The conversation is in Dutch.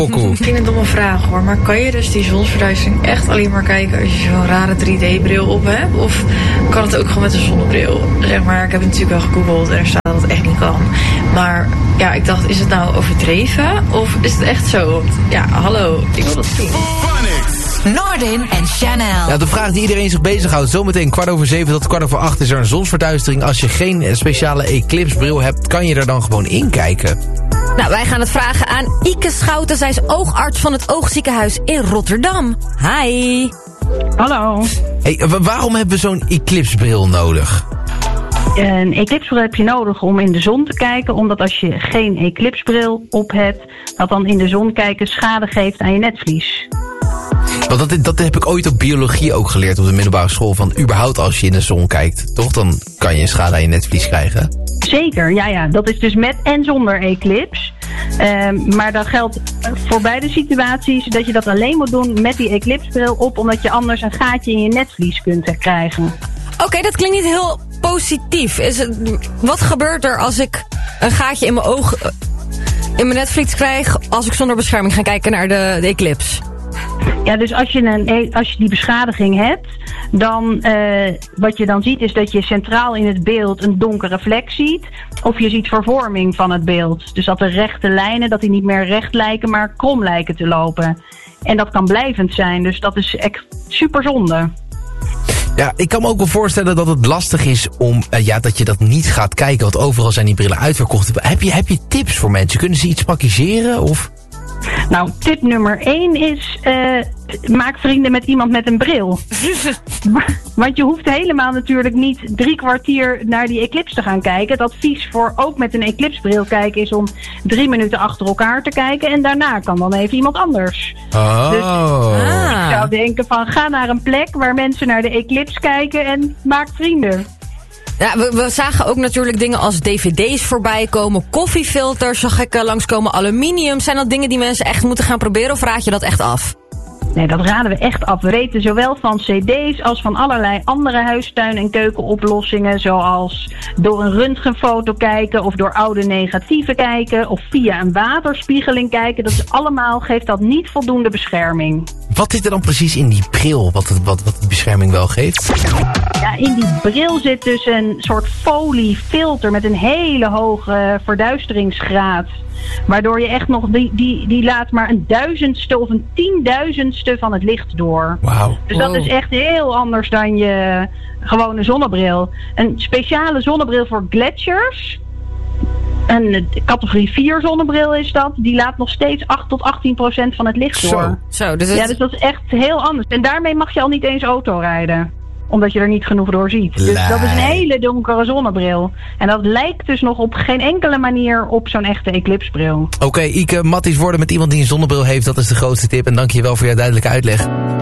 Misschien een domme vraag hoor, maar kan je dus die zonsverduistering echt alleen maar kijken als je zo'n rare 3D-bril op hebt? Of kan het ook gewoon met een zonnebril? Zeg maar, ik heb het natuurlijk wel gegoogeld en er staat dat het echt niet kan. Maar ja, ik dacht, is het nou overdreven? Of is het echt zo? Want ja, hallo, ik wil dat zien. Noordin en Chanel. Ja, de vraag die iedereen zich bezighoudt. Zometeen 7:15 tot 7:15 is er een zonsverduistering. Als je geen speciale eclipsebril hebt, kan je er dan gewoon in kijken? Nou, wij gaan het vragen aan Ike Schouten. Zij is oogarts van het Oogziekenhuis in Rotterdam. Hi. Hallo. Hey, waarom hebben we zo'n eclipsebril nodig? Een eclipsebril heb je nodig om in de zon te kijken. Omdat als je geen eclipsebril op hebt, dat dan in de zon kijken schade geeft aan je netvlies. Want dat heb ik ooit op biologie ook geleerd op de middelbare school. Van überhaupt als je in de zon kijkt, toch? Dan kan je een schade aan je netvlies krijgen. Zeker, ja. Dat is dus met en zonder eclips. Maar dat geldt voor beide situaties dat je dat alleen moet doen met die eclipsebril op. Omdat je anders een gaatje in je netvlies kunt krijgen. Oké, dat klinkt niet heel positief. Wat gebeurt er als ik een gaatje in mijn oog, in mijn netvlies krijg als ik zonder bescherming ga kijken naar de eclips? Ja, dus als je die beschadiging hebt, dan wat je dan ziet is dat je centraal in het beeld een donkere vlek ziet. Of je ziet vervorming van het beeld. Dus dat de rechte lijnen, dat die niet meer recht lijken, maar krom lijken te lopen. En dat kan blijvend zijn, dus dat is echt super zonde. Ja, ik kan me ook wel voorstellen dat het lastig is om dat je dat niet gaat kijken. Want overal zijn die brillen uitverkocht. Heb je tips voor mensen? Kunnen ze iets praktiseren of? Nou, tip nummer 1 is, maak vrienden met iemand met een bril. Want je hoeft helemaal natuurlijk niet 3 kwartier naar die eclips te gaan kijken. Het advies voor ook met een eclipsbril kijken is om 3 minuten achter elkaar te kijken. En daarna kan dan even iemand anders. Oh. Dus ik zou denken van, ga naar een plek waar mensen naar de eclips kijken en maak vrienden. Ja, we zagen ook natuurlijk dingen als dvd's voorbij komen. Koffiefilters zag ik langskomen. Aluminium. Zijn dat dingen die mensen echt moeten gaan proberen of raad je dat echt af? Nee, dat raden we echt af. We weten zowel van cd's als van allerlei andere huistuin- en keukenoplossingen. Zoals door een röntgenfoto kijken of door oude negatieven kijken. Of via een waterspiegeling kijken. Dat is allemaal, geeft dat niet voldoende bescherming. Wat zit er dan precies in die bril wat die bescherming wel geeft? Ja, in die bril zit dus een soort foliefilter met een hele hoge verduisteringsgraad. Waardoor je echt nog, die laat maar 1/1000ste of 10.000ste van het licht door. Wauw. Dus dat is echt heel anders dan je gewone zonnebril. Een speciale zonnebril voor gletsjers. Een categorie 4 zonnebril is dat. Die laat nog steeds 8 tot 18% van het licht door. Zo, dus ja, dus dat is echt heel anders. En daarmee mag je al niet eens auto rijden. Omdat je er niet genoeg door ziet. Dus dat is een hele donkere zonnebril. En dat lijkt dus nog op geen enkele manier op zo'n echte eclipsebril. Oké, Ike, matties worden met iemand die een zonnebril heeft, dat is de grootste tip. En dank je wel voor jouw duidelijke uitleg.